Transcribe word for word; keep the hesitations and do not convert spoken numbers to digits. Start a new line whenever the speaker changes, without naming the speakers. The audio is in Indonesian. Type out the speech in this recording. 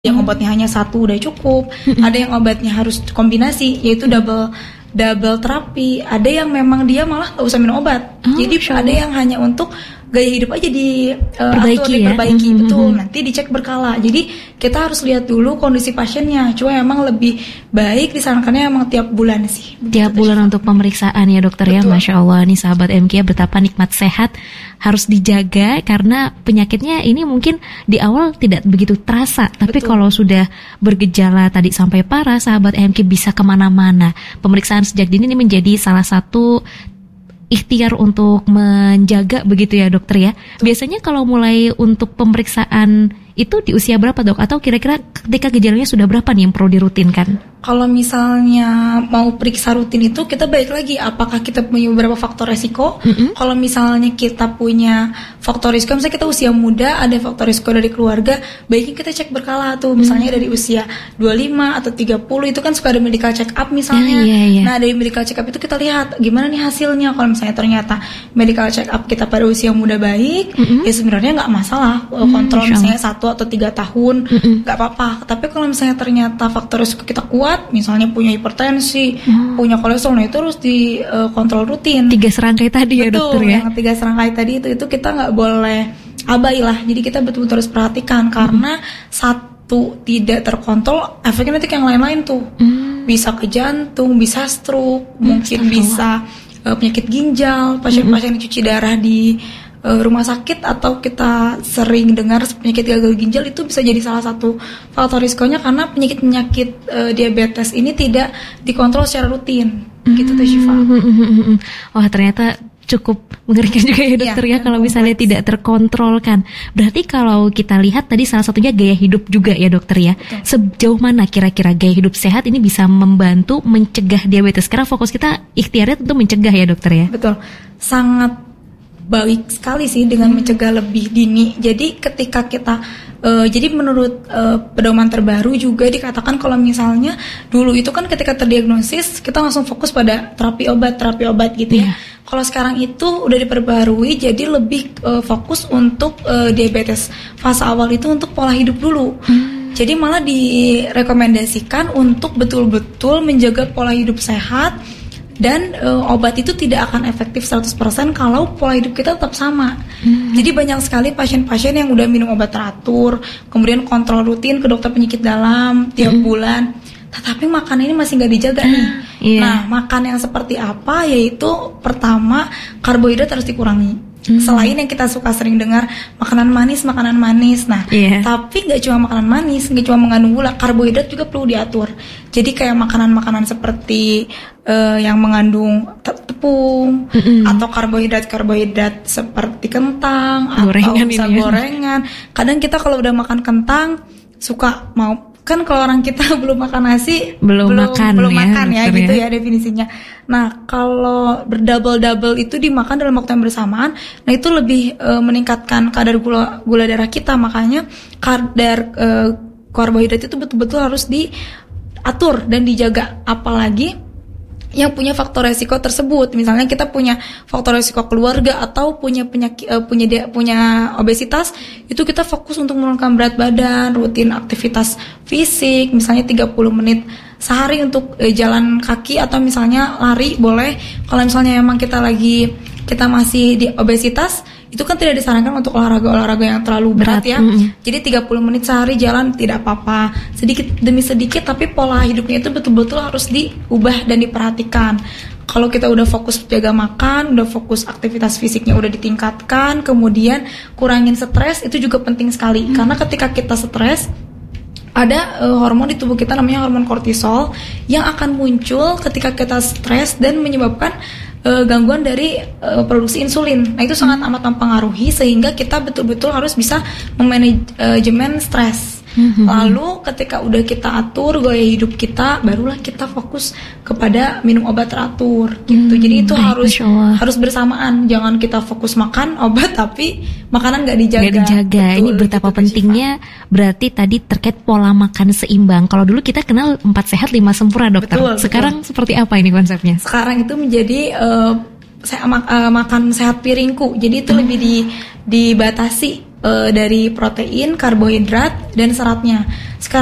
yang obatnya hanya satu udah cukup, mm-hmm. ada yang obatnya harus kombinasi, yaitu double double terapi. Ada yang memang dia malah nggak usah minum obat, oh, jadi ada yang hanya untuk gaya hidup aja di uh, atur, diperbaiki, ya? Betul. Mm-hmm. Nanti dicek berkala. Jadi kita harus lihat dulu kondisi pasiennya. Cuma emang lebih baik disarankannya emang tiap bulan sih.
Tiap bulan sih. Untuk pemeriksaan ya dokter. Betul. Ya, Masya Allah nih sahabat M K betapa nikmat sehat harus dijaga karena penyakitnya ini mungkin di awal tidak begitu terasa, tapi betul. Kalau sudah bergejala tadi sampai parah, sahabat M K bisa kemana-mana. Pemeriksaan sejak dini ini menjadi salah satu ikhtiar untuk menjaga begitu ya dokter ya. Biasanya kalau mulai untuk pemeriksaan itu di usia berapa dok? Atau kira-kira ketika gejalanya sudah berapa nih yang perlu dirutinkan?
Kalau misalnya mau periksa rutin itu kita balik lagi apakah kita punya beberapa faktor resiko. Mm-hmm. Kalau misalnya kita punya faktor resiko, misalnya kita usia muda ada faktor resiko dari keluarga, baiknya kita cek berkala tuh. Misalnya mm-hmm. dari usia dua puluh lima atau tiga puluh itu kan suka ada medical check up misalnya. Yeah, yeah, yeah. Nah dari medical check up itu kita lihat gimana nih hasilnya. Kalau misalnya ternyata medical check up kita pada usia muda baik, mm-hmm. ya sebenarnya nggak masalah kontrol mm-hmm. misalnya satu atau tiga tahun nggak mm-hmm. apa-apa. Tapi kalau misalnya ternyata faktor resiko kita kuat, misalnya punya hipertensi, hmm. punya kolesterol, nah itu harus dikontrol uh, rutin.
Tiga serangkai tadi ya. Betul, dokter ya.
Yang tiga serangkai tadi itu itu kita nggak boleh abai lah. Jadi kita betul-betul harus perhatikan karena hmm. satu tidak terkontrol, efeknya nanti yang lain-lain tuh hmm. bisa ke jantung, bisa stroke, hmm, mungkin bisa uh, penyakit ginjal, pasien-pasien yang cuci darah di rumah sakit atau kita sering dengar penyakit gagal ginjal itu bisa jadi salah satu faktor risikonya karena penyakit-penyakit uh, diabetes ini tidak dikontrol secara rutin. Mm-hmm. Gitu tuh Syifa.
Mm-hmm. Wah ternyata cukup mengerikan juga ya dokter ya, ya kalau misalnya kompleks. Tidak terkontrolkan. Berarti kalau kita lihat tadi salah satunya gaya hidup juga ya dokter ya. Betul. Sejauh mana kira-kira gaya hidup sehat ini bisa membantu mencegah diabetes? Karena fokus kita ikhtiarnya tentu mencegah ya dokter ya.
Betul. Sangat baik sekali sih dengan hmm. mencegah lebih dini. Jadi ketika kita uh, jadi menurut uh, pedoman terbaru juga dikatakan kalau misalnya dulu itu kan ketika terdiagnosis kita langsung fokus pada terapi obat terapi obat gitu ya. Yeah. Kalau sekarang itu udah diperbarui jadi lebih uh, fokus untuk uh, diabetes fase awal itu untuk pola hidup dulu. Hmm. Jadi malah direkomendasikan untuk betul-betul menjaga pola hidup sehat. Dan uh, obat itu tidak akan efektif seratus persen kalau pola hidup kita tetap sama. Hmm. Jadi banyak sekali pasien-pasien yang udah minum obat teratur, kemudian kontrol rutin ke dokter penyakit dalam tiap hmm. bulan, tetapi makan ini masih nggak dijaga nih. Yeah. Nah, makan yang seperti apa? Yaitu pertama karbohidrat harus dikurangi. Hmm. Selain yang kita suka sering dengar makanan manis, makanan manis. Nah, yeah. tapi nggak cuma makanan manis, nggak cuma mengandung gula, karbohidrat juga perlu diatur. Jadi kayak makanan-makanan seperti uh, yang mengandung tepung mm-hmm. atau karbohidrat-karbohidrat seperti kentang gorengan atau bisa ya. Gorengan. Kadang kita kalau udah makan kentang suka mau kan kalau orang kita belum makan nasi
belum, belum makan
belum
ya,
makan ya gitu ya definisinya. Nah kalau berdouble-double itu dimakan dalam waktu yang bersamaan, nah itu lebih e, meningkatkan kadar gula gula darah kita. Makanya kadar e, karbohidrat itu betul-betul harus diatur dan dijaga, apalagi yang punya faktor resiko tersebut. Misalnya kita punya faktor resiko keluarga atau punya penyakit uh, punya dia, punya obesitas, itu kita fokus untuk menurunkan berat badan, rutin aktivitas fisik, misalnya tiga puluh menit sehari untuk uh, jalan kaki atau misalnya lari boleh. Kalau misalnya emang kita lagi kita masih di obesitas, itu kan tidak disarankan untuk olahraga-olahraga yang terlalu berat, berat ya. Mm-hmm. Jadi tiga puluh menit sehari jalan tidak apa-apa. Sedikit demi sedikit tapi pola hidupnya itu betul-betul harus diubah dan diperhatikan. Kalau kita udah fokus jaga makan, udah fokus aktivitas fisiknya udah ditingkatkan, kemudian kurangin stres, itu juga penting sekali. Mm-hmm. Karena ketika kita stres, ada uh, hormon di tubuh kita namanya hormon kortisol yang akan muncul ketika kita stres dan menyebabkan Uh, gangguan dari uh, produksi insulin. Nah itu sangat amat mempengaruhi sehingga kita betul-betul harus bisa memanajemen stres. Mm-hmm. Lalu ketika udah kita atur gaya hidup kita, barulah kita fokus kepada minum obat teratur gitu. Mm, Jadi itu baik, harus harus bersamaan. Jangan kita fokus makan obat tapi makanan nggak dijaga.
Nggak dijaga. Betul, ini betapa gitu, pentingnya. Syifa. Berarti tadi terkait pola makan seimbang. Kalau dulu kita kenal empat sehat lima sempurna dokter. Betul, Sekarang betul. Seperti apa ini konsepnya?
Sekarang itu menjadi uh, saya mak, uh, makan sehat piringku. Jadi itu hmm. lebih di dibatasi uh, dari protein, karbohidrat dan seratnya. Sekarang